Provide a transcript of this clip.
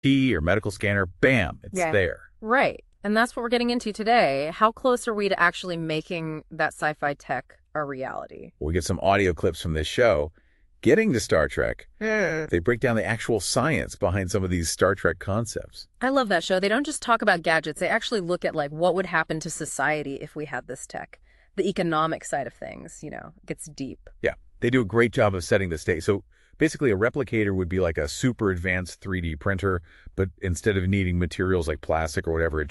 or medical scanner, bam, it's there. Right. And that's what we're getting into today. How close are we to actually making that sci-fi tech a reality? We get some audio clips from this show. Getting to Star Trek, they break down the actual science behind some of these Star Trek concepts. I love that show. They don't just talk about gadgets. They actually look at like what would happen to society if we had this tech. The economic side of things, gets deep. Yeah, they do a great job of setting the stage. So basically a replicator would be like a super advanced 3D printer, but instead of needing materials like plastic or whatever, it